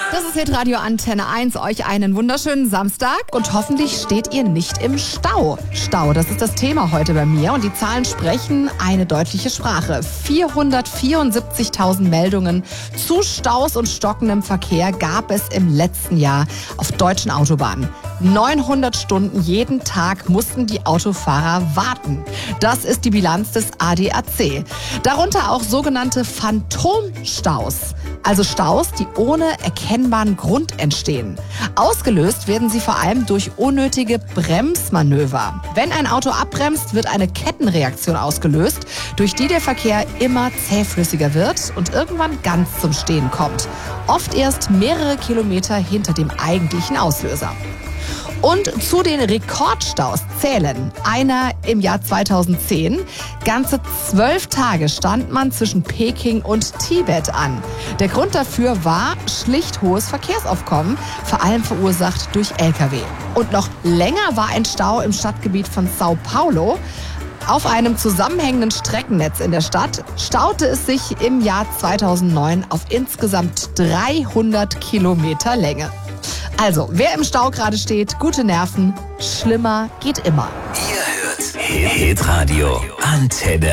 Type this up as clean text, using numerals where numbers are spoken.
Das ist Hitradio Antenne 1. Euch einen wunderschönen Samstag und hoffentlich steht ihr nicht im Stau. Stau, das ist das Thema heute bei mir und die Zahlen sprechen eine deutliche Sprache. 474.000 Meldungen zu Staus und stockendem Verkehr gab es im letzten Jahr auf deutschen Autobahnen. 900 Stunden jeden Tag mussten die Autofahrer warten. Das ist die Bilanz des ADAC. Darunter auch sogenannte Phantomstaus. Also Staus, die ohne erkennbaren Grund entstehen. Ausgelöst werden sie vor allem durch unnötige Bremsmanöver. Wenn ein Auto abbremst, wird eine Kettenreaktion ausgelöst, durch die der Verkehr immer zähflüssiger wird und irgendwann ganz zum Stehen kommt. Oft erst mehrere Kilometer hinter dem eigentlichen Auslöser. Und zu den Rekordstaus zählen einer im Jahr 2010. Ganze 12 Tage stand man zwischen Peking und Tibet an. Der Grund dafür war schlicht hohes Verkehrsaufkommen, vor allem verursacht durch Lkw. Und noch länger war ein Stau im Stadtgebiet von Sao Paulo. Auf einem zusammenhängenden Streckennetz in der Stadt staute es sich im Jahr 2009 auf insgesamt 300 Kilometer Länge. Also, wer im Stau gerade steht, gute Nerven, schlimmer geht immer. Ihr hört Hitradio Antenne